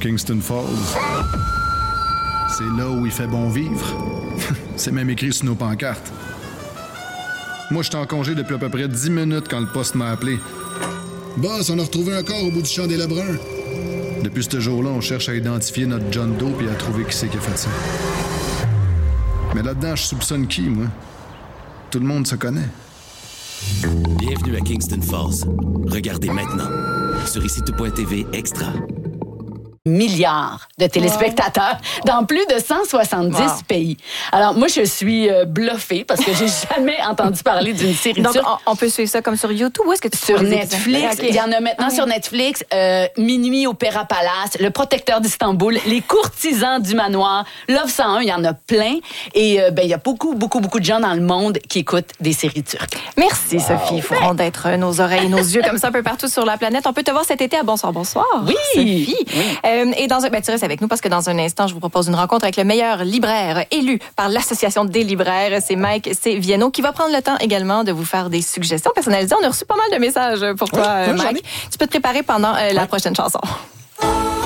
Kingston Falls. C'est là où il fait bon vivre. C'est même écrit sur nos pancartes. Moi, j'étais en congé depuis à peu près 10 minutes quand le poste m'a appelé. Boss, on a retrouvé un corps au bout du champ des Lebrun. Depuis ce jour-là, on cherche à identifier notre John Doe et à trouver qui c'est qui a fait ça. Mais là-dedans, je soupçonne qui, moi? Tout le monde se connaît. Bienvenue à Kingston Falls. Regardez maintenant sur ICITO.tv Extra. Milliards de téléspectateurs dans plus de 170 pays. Alors, moi, je suis bluffée parce que j'ai jamais entendu parler d'une série Donc, turque. on peut suivre ça comme sur YouTube? Où est-ce que tu Sur Netflix. Okay. Il y en a maintenant sur Netflix. Minuit Opéra Palace, Le Protecteur d'Istanbul, Les Courtisans du Manoir, Love 101, il y en a plein. Et il y a beaucoup de gens dans le monde qui écoutent des séries turques. Merci, Sophie. Il faut d'être nos oreilles et nos yeux comme ça un peu partout sur la planète. On peut te voir cet été à Bonsoir, bonsoir. Oui. Sophie. Oui. Et tu restes avec nous parce que dans un instant, je vous propose une rencontre avec le meilleur libraire élu par l'Association des libraires. C'est Mike Vienno qui va prendre le temps également de vous faire des suggestions personnalisées. On a reçu pas mal de messages pour toi, Mike. Tu peux te préparer pendant la prochaine chanson.